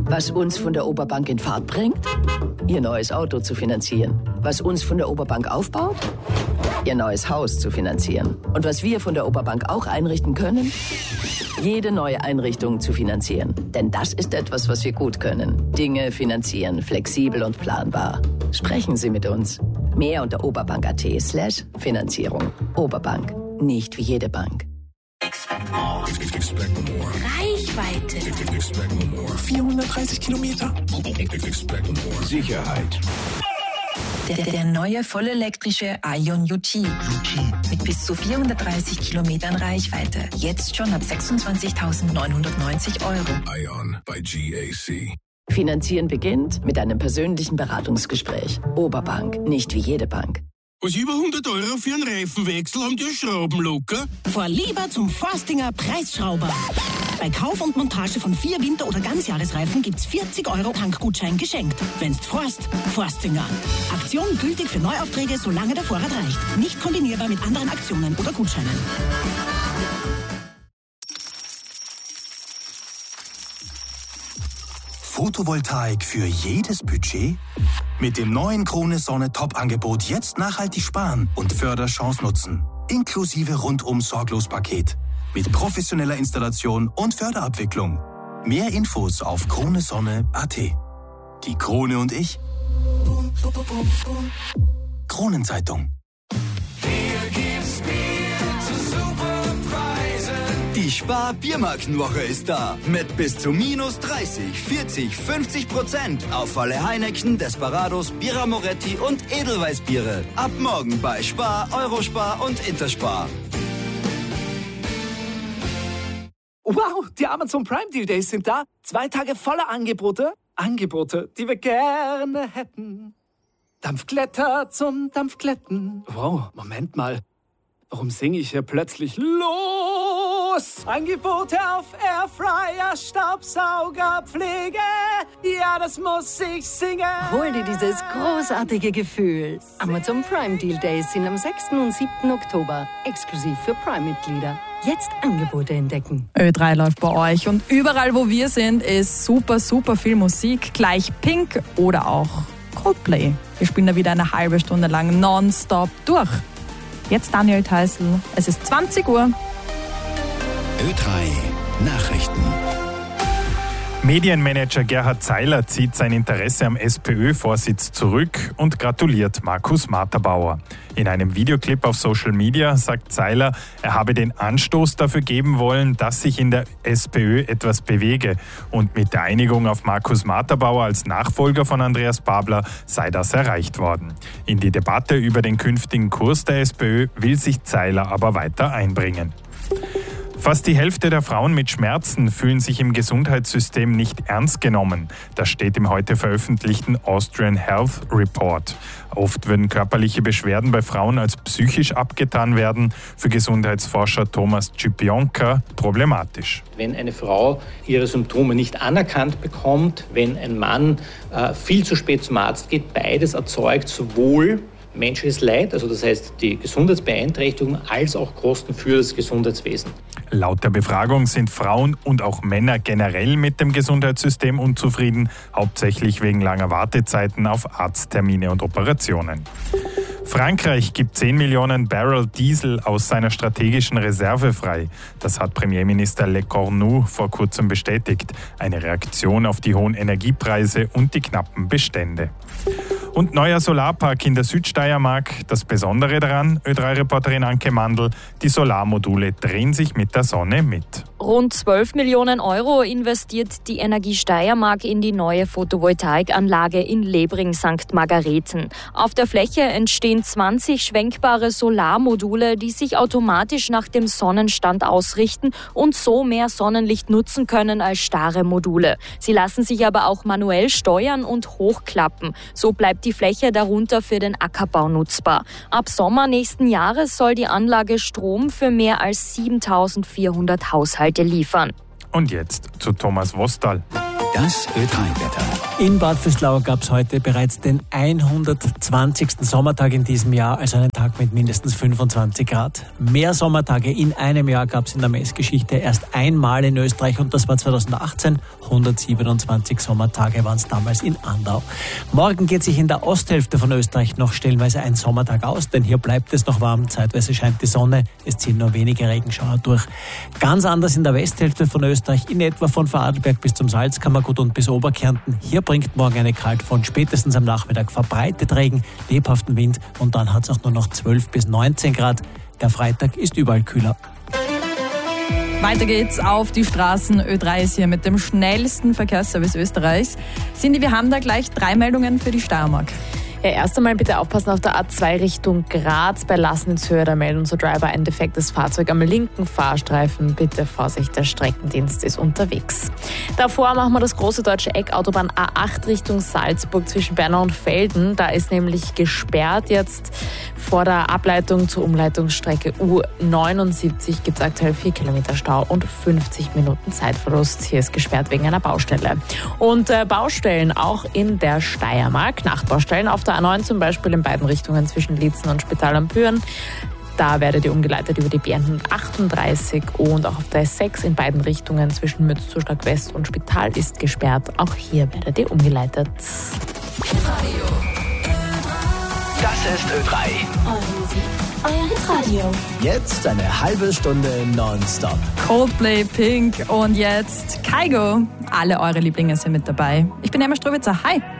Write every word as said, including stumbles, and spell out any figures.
Was uns von der Oberbank in Fahrt bringt? Ihr neues Auto zu finanzieren. Was uns von der Oberbank aufbaut? Ihr neues Haus zu finanzieren. Und was wir von der Oberbank auch einrichten können? Jede neue Einrichtung zu finanzieren. Denn das ist etwas, was wir gut können. Dinge finanzieren, flexibel und planbar. Sprechen Sie mit uns. Mehr unter oberbank.at slash Finanzierung. Oberbank. Nicht wie jede Bank. Reichweite. vierhundertdreißig Kilometer. Sicherheit. Der, der neue vollelektrische Ion U T. Mit bis zu vierhundertdreißig Kilometern Reichweite. Jetzt schon ab sechsundzwanzigtausendneunhundertneunzig Euro. Ion bei G A C. Finanzieren beginnt mit einem persönlichen Beratungsgespräch. Oberbank. Nicht wie jede Bank. Was über hundert Euro für einen Reifenwechsel haben die Schrauben locker? Fahr lieber zum Forstinger Preisschrauber. Bei Kauf und Montage von vier Winter- oder Ganzjahresreifen gibt's vierzig Euro Tankgutschein geschenkt. Wenn's Forst, Forstinger. Aktion gültig für Neuaufträge, solange der Vorrat reicht. Nicht kombinierbar mit anderen Aktionen oder Gutscheinen. Photovoltaik für jedes Budget? Mit dem neuen Krone Sonne Top-Angebot jetzt nachhaltig sparen und Förderchance nutzen. Inklusive Rundum-Sorglos-Paket. Mit professioneller Installation und Förderabwicklung. Mehr Infos auf kronesonne punkt at. Die Krone und ich. Kronenzeitung. Die Spar-Biermarkenwoche ist da. Mit bis zu minus dreißig, vierzig, fünfzig Prozent auf alle Heineken, Desperados, Birra Moretti und Edelweißbiere. Ab morgen bei Spar, Eurospar und Interspar. Wow, die Amazon Prime Deal Days sind da. Zwei Tage voller Angebote. Angebote, die wir gerne hätten. Dampfkletter zum Dampfkletten. Wow, Moment mal. Warum singe ich hier plötzlich los? Angebote auf Airfryer, Staubsauger, Pflege. Ja, das muss ich singen. Hol dir dieses großartige Gefühl. Amazon Prime Deal Days sind am sechsten und siebten Oktober. Exklusiv für Prime-Mitglieder. Jetzt Angebote entdecken. Ö drei läuft bei euch und überall, wo wir sind, ist super, super viel Musik. Gleich Pink oder auch Coldplay. Wir spielen da wieder eine halbe Stunde lang nonstop durch. Jetzt Daniel Theißl. Es ist zwanzig Uhr. Ö drei Nachrichten. Medienmanager Gerhard Zeiler zieht sein Interesse am SPÖ-Vorsitz zurück und gratuliert Markus Materbauer. In einem Videoclip auf Social Media sagt Zeiler, er habe den Anstoß dafür geben wollen, dass sich in der SPÖ etwas bewege. Und mit der Einigung auf Markus Materbauer als Nachfolger von Andreas Babler sei das erreicht worden. In die Debatte über den künftigen Kurs der SPÖ will sich Zeiler aber weiter einbringen. Fast die Hälfte der Frauen mit Schmerzen fühlen sich im Gesundheitssystem nicht ernst genommen. Das steht im heute veröffentlichten Austrian Health Report. Oft würden körperliche Beschwerden bei Frauen als psychisch abgetan werden. Für Gesundheitsforscher Thomas Cipionka problematisch. Wenn eine Frau ihre Symptome nicht anerkannt bekommt, wenn ein Mann äh, viel zu spät zum Arzt geht, beides erzeugt sowohl menschliches Leid, also das heißt die Gesundheitsbeeinträchtigung, als auch Kosten für das Gesundheitswesen. Laut der Befragung sind Frauen und auch Männer generell mit dem Gesundheitssystem unzufrieden, hauptsächlich wegen langer Wartezeiten auf Arzttermine und Operationen. Frankreich gibt zehn Millionen Barrel Diesel aus seiner strategischen Reserve frei. Das hat Premierminister Le Cornu vor kurzem bestätigt. Eine Reaktion auf die hohen Energiepreise und die knappen Bestände. Und neuer Solarpark in der Südsteiermark. Das Besondere daran, Ö drei Reporterin Anke Mandl, die Solarmodule drehen sich mit der Sonne mit. Rund zwölf Millionen Euro investiert die Energie Steiermark in die neue Photovoltaikanlage in Lebring Sankt Margarethen. Auf der Fläche entstehen zwanzig schwenkbare Solarmodule, die sich automatisch nach dem Sonnenstand ausrichten und so mehr Sonnenlicht nutzen können als starre Module. Sie lassen sich aber auch manuell steuern und hochklappen. So bleibt die Fläche darunter für den Ackerbau nutzbar. Ab Sommer nächsten Jahres soll die Anlage Strom für mehr als siebentausendvierhundert Haushalte liefern. Und jetzt zu Thomas Wostal. Das Ö drei Wetter. In Bad Vöslau gab es heute bereits den hundertzwanzigsten Sommertag in diesem Jahr, also einen Tag mit mindestens fünfundzwanzig Grad. Mehr Sommertage in einem Jahr gab es in der Messgeschichte erst einmal in Österreich und das war zweitausendachtzehn. hundertsiebenundzwanzig Sommertage waren es damals in Andau. Morgen geht sich in der Osthälfte von Österreich noch stellenweise ein Sommertag aus, denn hier bleibt es noch warm, zeitweise scheint die Sonne, es ziehen nur wenige Regenschauer durch. Ganz anders in der Westhälfte von Österreich, in etwa von Vorarlberg bis zum Salzkammergut und bis Oberkärnten. Hier bringt morgen eine Kaltfront spätestens am Nachmittag verbreitet Regen, lebhaften Wind und dann hat es auch nur noch zwölf bis neunzehn Grad. Der Freitag ist überall kühler. Weiter geht's auf die Straßen. Ö drei ist hier mit dem schnellsten Verkehrsservice Österreichs. Cindy, wir haben da gleich drei Meldungen für die Steiermark. Ja, erst einmal bitte aufpassen auf der A zwei Richtung Graz. Bei Lassnitzhöhe, da melden unser Driver ein defektes Fahrzeug am linken Fahrstreifen. Bitte Vorsicht, der Streckendienst ist unterwegs. Davor machen wir das große deutsche Eck, Autobahn A acht Richtung Salzburg zwischen Bernau und Velden. Da ist nämlich gesperrt jetzt vor der Ableitung zur Umleitungsstrecke U neunundsiebzig. Gibt es aktuell vier Kilometer Stau und fünfzig Minuten Zeitverlust. Hier ist gesperrt wegen einer Baustelle. Und äh, Baustellen auch in der Steiermark. Nachtbaustellen auf der A neun zum Beispiel in beiden Richtungen zwischen Liezen und Spital am Büren. Da werdet ihr umgeleitet über die B hundertachtunddreißig und auch auf der S sechs in beiden Richtungen zwischen Mützzuschlag West und Spital ist gesperrt. Auch hier werdet ihr umgeleitet. Das ist Ö drei. Euer Hitradio. Jetzt eine halbe Stunde nonstop. Coldplay, Pink und jetzt Kygo. Alle eure Lieblinge sind mit dabei. Ich bin Emma Strubitzer. Hi.